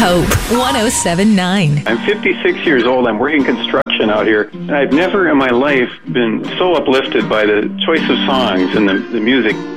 Hope 107.9. I'm 56 years old. I'm working construction out here. I've never in my life been so uplifted by the choice of songs and the music